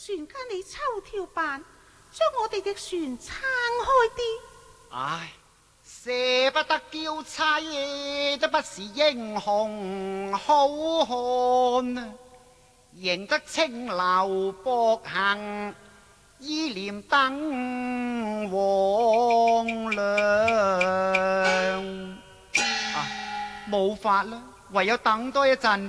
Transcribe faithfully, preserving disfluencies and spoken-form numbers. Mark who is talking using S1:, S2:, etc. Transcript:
S1: 船家你抽條板，將我哋隻船撐開啲。
S2: 唉，捨不得嬌妻，都不是英雄好漢啊！贏得清流薄行，依念等黃粱。啊，冇法啦，唯有等多一陣